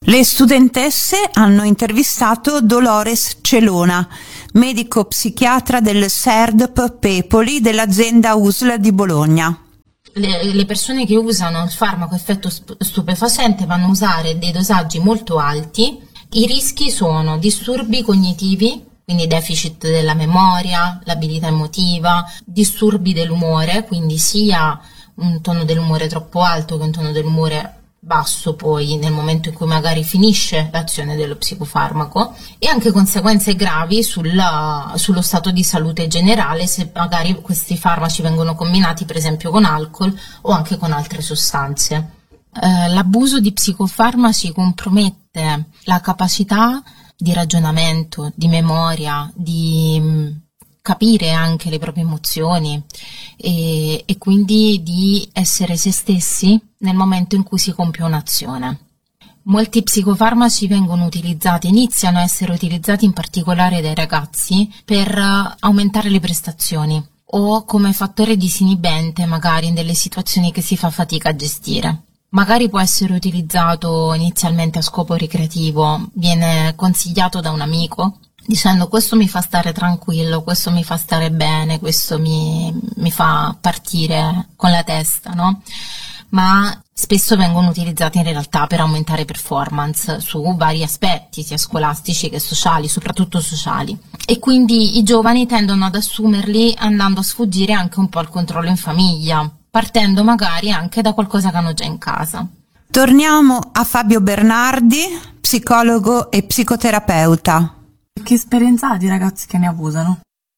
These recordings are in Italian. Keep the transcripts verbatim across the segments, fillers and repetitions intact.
Le studentesse hanno intervistato Dolores Celona, medico psichiatra del S E R D P Pepoli dell'azienda U S L di Bologna. Le, le persone che usano il farmaco a effetto stupefacente vanno a usare dei dosaggi molto alti. I rischi sono disturbi cognitivi, quindi deficit della memoria, l'abilità emotiva, disturbi dell'umore, quindi sia un tono dell'umore troppo alto che un tono dell'umore basso poi nel momento in cui magari finisce l'azione dello psicofarmaco, e anche conseguenze gravi sulla, sullo stato di salute generale se magari questi farmaci vengono combinati per esempio con alcol o anche con altre sostanze. Eh, l'abuso di psicofarmaci compromette la capacità di ragionamento, di memoria, di mh, capire anche le proprie emozioni e, e quindi di essere se stessi nel momento in cui si compie un'azione. Molti psicofarmaci vengono utilizzati, iniziano a essere utilizzati in particolare dai ragazzi per aumentare le prestazioni o come fattore disinibente magari in delle situazioni che si fa fatica a gestire. Magari può essere utilizzato inizialmente a scopo ricreativo, viene consigliato da un amico dicendo questo mi fa stare tranquillo, questo mi fa stare bene, questo mi, mi fa partire con la testa, no? Ma spesso vengono utilizzati in realtà per aumentare performance su vari aspetti, sia scolastici che sociali, soprattutto sociali. E quindi i giovani tendono ad assumerli andando a sfuggire anche un po' al controllo in famiglia, partendo magari anche da qualcosa che hanno già in casa. Torniamo a Fabio Bernardi, psicologo e psicoterapeuta. Che esperienza ha di ragazzi che ne abusano?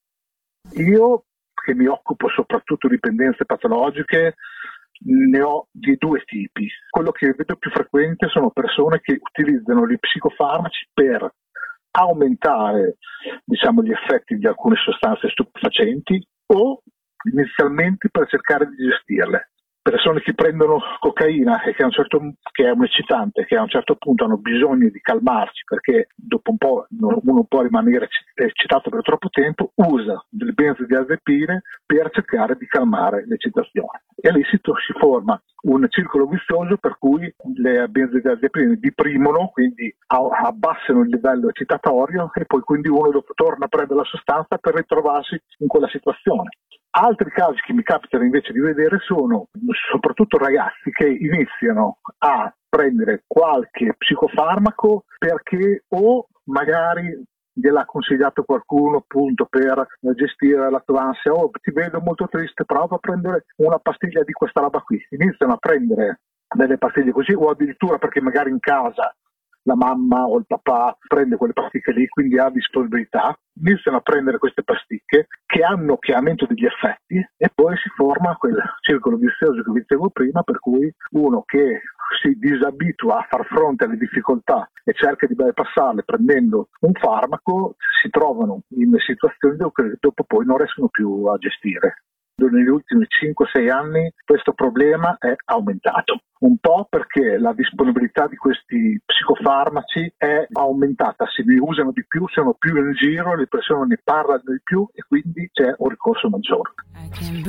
Io, che mi occupo soprattutto di dipendenze patologiche, ne ho di due tipi. Quello che vedo più frequente sono persone che utilizzano gli psicofarmaci per aumentare, diciamo, gli effetti di alcune sostanze stupefacenti o inizialmente per cercare di gestirle. Persone che prendono cocaina e che, a un certo, che è un eccitante, che a un certo punto hanno bisogno di calmarsi perché dopo un po' uno non può rimanere eccitato per troppo tempo, usa delle benzodiazepine per cercare di calmare l'eccitazione. E lì si, si forma un circolo vizioso per cui le benzodiazepine deprimono, quindi abbassano il livello eccitatorio e poi quindi uno dopo torna a prendere la sostanza per ritrovarsi in quella situazione. Altri casi che mi capitano invece di vedere sono soprattutto ragazzi che iniziano a prendere qualche psicofarmaco perché o magari gliel'ha consigliato qualcuno appunto per gestire la tua ansia, o ti vedo molto triste, prova a prendere una pastiglia di questa roba qui. Iniziano a prendere delle pastiglie così, o addirittura perché magari in casa la mamma o il papà prende quelle pasticche lì, quindi ha disponibilità, iniziano a prendere queste pasticche che hanno chiaramente degli effetti e poi si forma quel circolo vizioso che vi dicevo prima, per cui uno che si disabitua a far fronte alle difficoltà e cerca di bypassarle prendendo un farmaco, si trovano in situazioni dove dopo poi non riescono più a gestire. Negli ultimi cinque sei anni questo problema è aumentato, un po' perché la disponibilità di questi psicofarmaci è aumentata, se ne usano di più, sono più in giro, le persone ne parlano di più e quindi c'è un ricorso maggiore.